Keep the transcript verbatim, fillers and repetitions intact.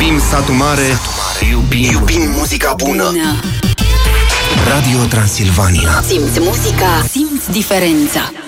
Iubim Satu Mare, iubim, iubim muzica bună. Radio Transilvania. Simți muzica, simți diferența.